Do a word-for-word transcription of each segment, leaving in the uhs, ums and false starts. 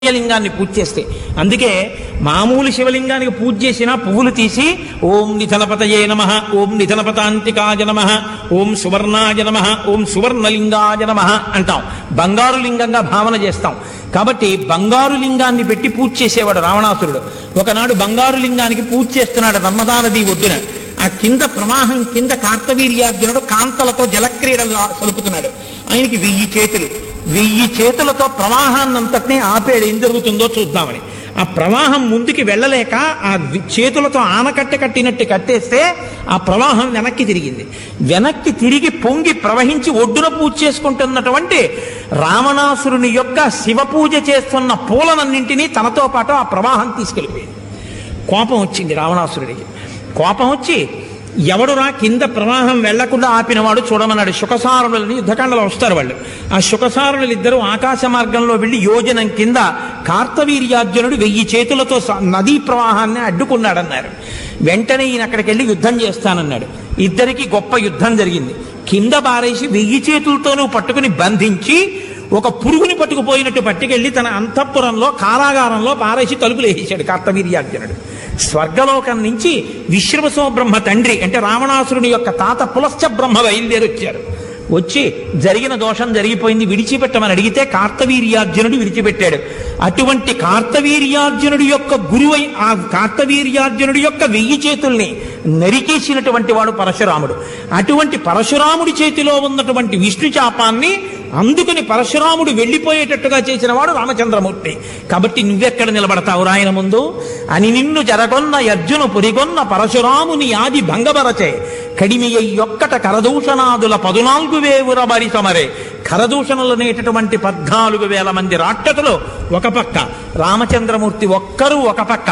శివలింగాన్ని పూజ చేస్తే. అందుకే మామూలు శివలింగానికి పూజ చేసినా పువ్వులు తీసి ఓం నిధనపతయే నమః, ఓం నిధనపతాంతికాయ నమః, ఓం సువర్ణాయ నమః, ఓం సువర్ణలింగాయ నమః అంటాం. బంగారు లింగంగా భావన చేస్తాం. కాబట్టి బంగారు లింగాన్ని పెట్టి పూజ చేసేవాడు రావణాసురుడు. ఒకనాడు బంగారు లింగానికి పూజ చేస్తున్నాడు నర్మదా నది ఒడ్డున. ఆ కింద ప్రవాహం కింద కార్తవీర్యార్జునుడు కాంతలతో జలక్రీడలు సలుపుతున్నాడు. ఆయనకి వెయ్యి చేతులు వెయ్యి చేతులతో ప్రవాహాన్నంతటినీ ఆపేడు. ఏం జరుగుతుందో చూద్దామని. ఆ ప్రవాహం ముందుకి వెళ్ళలేక ఆ చేతులతో ఆనకట్ట కట్టినట్టు కట్టేస్తే ఆ ప్రవాహం వెనక్కి తిరిగింది. వెనక్కి తిరిగి పొంగి ప్రవహించి ఒడ్డున పూజ చేసుకుంటున్నటువంటి రావణాసురుని యొక్క శివ పూజ చేస్తున్న పూలనన్నింటినీ తనతో పాటు ఆ ప్రవాహం తీసుకెళ్ళిపోయింది. కోపం వచ్చింది రావణాసురుడికి. కోపం వచ్చి ఎవడురా కింద ప్రవాహం వెళ్లకుండా ఆపినవాడు చూడమన్నాడు. శుకసారులని యుద్ధకాండలో వస్తారు వాళ్ళు. ఆ శుకసారులు ఇద్దరు ఆకాశ మార్గంలో వెళ్లి యోజనం కింద కార్తవీర్యార్జునుడు వెయ్యి చేతులతో నదీ ప్రవాహాన్ని అడ్డుకున్నాడన్నారు. వెంటనే ఈయన అక్కడికి వెళ్ళి యుద్ధం చేస్తానన్నాడు. ఇద్దరికి గొప్ప యుద్ధం జరిగింది. కింద పారేసి వెయ్యి చేతులతోనూ పట్టుకుని బంధించి ఒక పురుగుని పట్టుకుపోయినట్టు పట్టుకెళ్లి తన అంతఃపురంలో కారాగారంలో పారేసి తలుపులు వేసేశాడు కార్తవీర్యార్జునుడు. స్వర్గలోకం నుంచి విశ్రవసో బ్రహ్మ తండ్రి అంటే రావణాసురుని యొక్క తాత పులశ్చ బ్రహ్మ బయలుదేరి వచ్చారు. వచ్చి జరిగిన దోషం జరిగిపోయింది విడిచిపెట్టమని అడిగితే కార్తవీర్యార్జునుడు విడిచిపెట్టాడు. అటువంటి కార్తవీర్యార్జునుడి యొక్క గురువై ఆ కార్తవీర్యార్జునుడి యొక్క వెయ్యి చేతుల్ని నరికేసినటువంటి వాడు పరశురాముడు. అటువంటి పరశురాముడి చేతిలో ఉన్నటువంటి విష్ణు చాపాన్ని అందుకని పరశురాముడు వెళ్ళిపోయేటట్టుగా చేసిన వాడు రామచంద్రమూర్తి. కాబట్టి నువ్వెక్కడ నిలబడతావు ఆయన ముందు అని నిన్ను జరగొన్న అర్జును పురిగొన్న పరశురాముని ఆది భంగబరచే కడిమియొక్కట కరదూషణాదుల పదునాలుగు వేవుర బరి సమరే. కరదూషణలు అనేటటువంటి పద్నాలుగు వేల మంది రాక్షసులు ఒక పక్క, రామచంద్రమూర్తి ఒక్కరూ ఒక పక్క.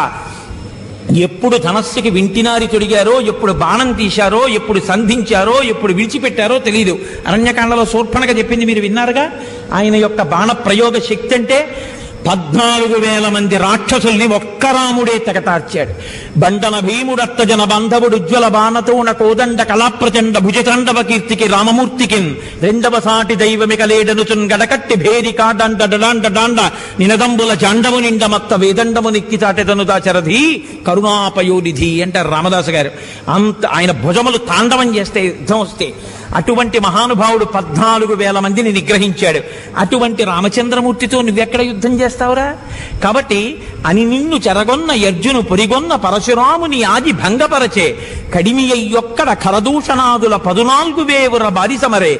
ఎప్పుడు ధనస్సుకి వింటినారి తొడిగారో, ఎప్పుడు బాణం తీశారో, ఎప్పుడు సంధించారో, ఎప్పుడు విడిచిపెట్టారో తెలియదు. అరణ్యకాండలో శూర్పణఖ చెప్పింది మీరు విన్నారుగా. ఆయన యొక్క బాణ ప్రయోగ శక్తి అంటే పద్నాలుగు వేల మంది రాక్షసుల్ని ఒక్క రాముడే తెగటార్చాడు. బండన భీముడత్త జన బాంధవుడు ఉజ్వల బాణతోణ కోదండ కళాప్రచండ భుజతాండవ కీర్తికి రామమూర్తికి రెండవ సాటి దైవమిక లేడనుచున్ గడకట్టి భేరికా డండ డాండ డాండ నినదంబుల జాండము నిండ మత్త వేదండము నిక్కి చాటెదను దాచరధి కరుణాపయోనిధి అంటారు రామదాసు గారు. అంత ఆయన భుజములు తాండవం చేస్తే యుద్ధం వస్తే అటువంటి మహానుభావుడు పద్నాలుగు వేల మందిని నిగ్రహించాడు. అటువంటి రామచంద్రమూర్తితో నువ్వెక్కడ యుద్ధం చేస్తావురా? కాబట్టి అని నిన్ను చెరగొన్న అర్జును పొరిగొన్న పరశురాముని ఆది భంగపరచే కడిమియొక్కడ కరదూషణాదుల పదునాలుగు వేవుర బారిసమరే.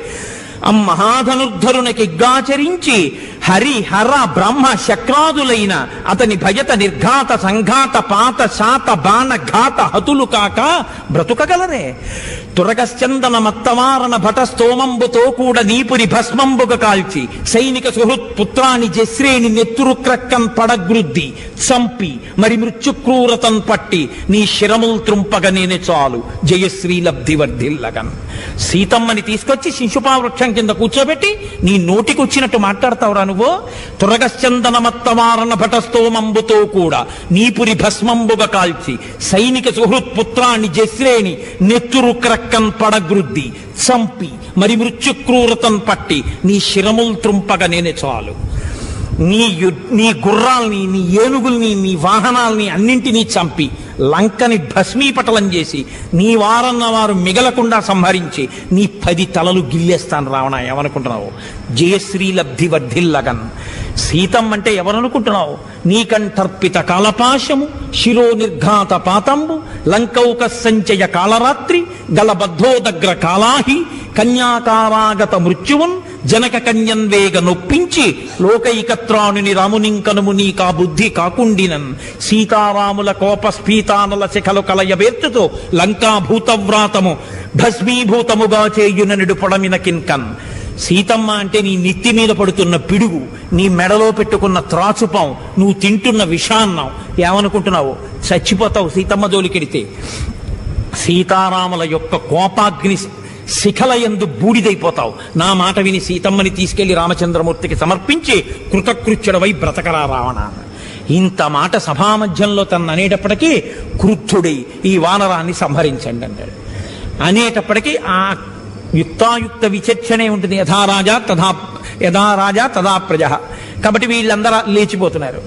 అమ్మహాధనుర్ధరునకిగ్గాచరించి హరి హర బ్రహ్మ శక్రాదులైన అతని భయత నిర్ఘాత సంఘాత పాత శాత బాణ ఘాత హతులు కాక బ్రతుకగలరే. తురగశ్చందన మత్తవారణ భట స్తోమంబుతో కూడా నీపురి భస్మంబుగ కాల్చి సైనిక సుహృత్ పుత్రాని జశ్రేణి నెత్తురు క్రక్కన్ పడగ్రుద్ది చంపి మరి మృత్యుక్రూరతన్ పట్టి నీ శిరముల్ త్రుంపగ నేనే చాలు జయశ్రీ లబ్ధి వర్ధిల్లగన్. సీతమ్మని తీసుకొచ్చి శిశుపావృక్షం కింద కూర్చోబెట్టి నీ నోటికొచ్చినట్టు మాట్లాడతావురా నువ్వు? తురగశ్చందన మత్తవారణ భటస్తోమంబుతో కూడా నీపురి భస్మంబుగ కాల్చి సైనిక సుహృత్ పుత్రాన్ని జశ్రేణి నెత్తురు క్రక్కన్ పడగ్రుద్ది చంపి మరి మృత్యుక్రూరతన్ పట్టి నీ శిరముల్ త్రుంపగ నేనే చాలు. నీ నీ గుర్రాల్ని, నీ ఏనుగుల్ని, నీ వాహనాల్ని అన్నింటినీ చంపి లంకని భస్మీపటలం చేసి నీ వారన్న వారు మిగలకుండా సంహరించి నీ పది తలలు గిల్లేస్తాను రావణ. ఏమనుకుంటున్నావు? జయశ్రీ లబ్ధి వర్ధిల్లగన్. సీతమ్మ అంటే ఎవరనుకుంటున్నావు? నీకంఠర్పిత కాలపాశము శిరో నిర్ఘాత పాతంబు లంకౌక సంచయ కాళరాత్రి గలబద్ధోదగ్ర కాలాహి కన్యాకారాగత మృత్యువున్ జనక కన్యన్ వేగ నొప్పించి లోకైకత్రాణుని రామునింకనుము నీకా బుద్ధి కాకుండినన్ సీతారాముల కోపస్ఫీతానల శిఖలు కలయబేర్చుతో లంకా భూతవ్రాతము భస్మీభూతముగా చేయుననుడు పొడమిన కిన్కన్. సీతమ్మ అంటే నీ నెత్తి మీద పడుతున్న పిడుగు, నీ మెడలో పెట్టుకున్న త్రాచుపం, నువ్వు తింటున్న విషాన్నం. ఏమనుకుంటున్నావు? చచ్చిపోతావు సీతమ్మ జోలికెడితే. సీతారాముల యొక్క కోపాగ్ని శిఖలయందు బూడిదైపోతావు. నా మాట విని సీతమ్మని తీసుకెళ్లి రామచంద్రమూర్తికి సమర్పించి కృతకృత్యుడవై బ్రతకరా రావణ. ఇంత మాట సభామధ్యంలో తను అనేటప్పటికీ క్రుద్ధుడై ఈ వానరాన్ని సంహరించండి అన్నాడు. అనేటప్పటికీ ఆ యుక్తాయుక్త విచక్షణే ఉంటుంది. యథా రాజా తథా యథా రాజా తదా ప్రజ. కాబట్టి వీళ్ళందరూ లేచిపోతున్నారు.